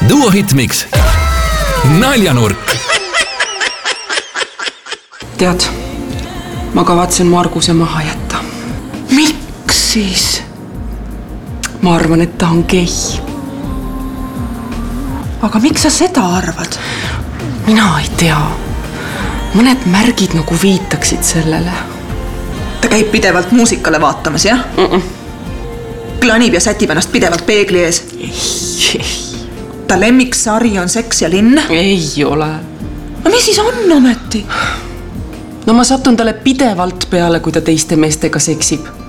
Duo Hitmix. Naljanurk. Tead, ma kavatsen Marguse maha jätta. Miks siis? Ma arvan, et ta on gei. Aga miks sa seda arvad? Mina ei tea. Mõned märgid nagu viitaksid sellele. Ta käib pidevalt muusikale vaatamas, jah? Klanib ja sätib ennast pidevalt peegli ees. Ei. Ta lemmiksari on Seks ja linn. Ei ole. No mis siis on ometi? No ma satun talle pidevalt peale, kui ta teiste meestega seksib.